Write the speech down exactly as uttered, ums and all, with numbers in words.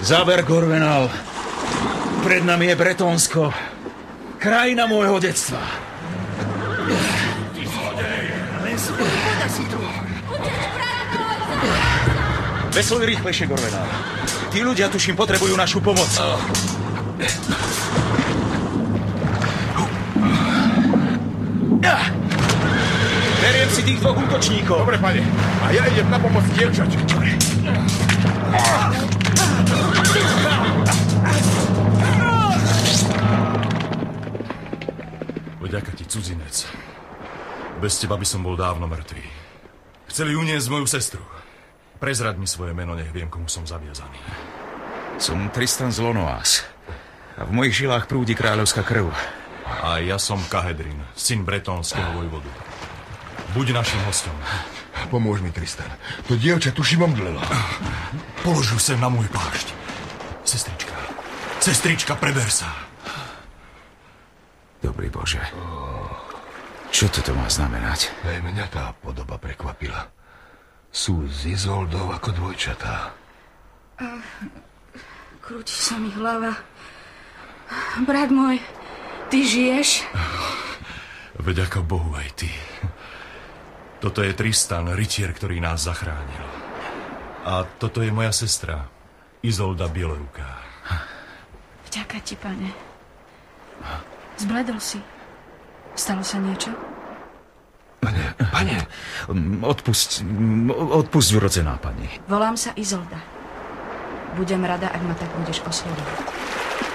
Záber, Gorvenal. Pred nami je Bretónsko. Krajina môjho detstva. Ty zlodej! Len si poď si tu. Vesluj rýchlejšie, Gorvenal. Tí ľudia, tuším, potrebujú našu pomoc. Beriem si tých dvoch útočníkov. Dobre, pane. A ja idem na pomoc dievčaťu. Vďaka ti, cudzinec. Bez teba by som bol dávno mŕtvý. Chceli uniesť moju sestru. Prezrad mi svoje meno, nech viem, komu som zaviazaný. Som Tristan z Lonoás. A v mojich žilách prúdi kráľovská krv. A ja som Kahedrin, syn bretónskeho vojvodu. Buď našim hostom. Pomôž mi, Tristan. To dievča tuším omdlelo. Polož ju sem na môj plášť. Sestrička, sestrička, preber sa. Dobrý Bože. Čo toto má znamenať? Aj mňa tá podoba prekvapila. Sú z Izoldou ako dvojčatá. Uh, krúti sa mi hlava. Brat môj, ty žiješ? Vďaka Bohu aj ty. Toto je Tristan, rytier, ktorý nás zachránil. A toto je moja sestra, Izolda Bieloruká. Vďaka ti, pane. Zbledol si. Stalo sa niečo? Pane, pane. Odpusť, odpusť, urodzená pani. Volám sa Izolda. Budem rada, ak ma tak budeš oslovovať.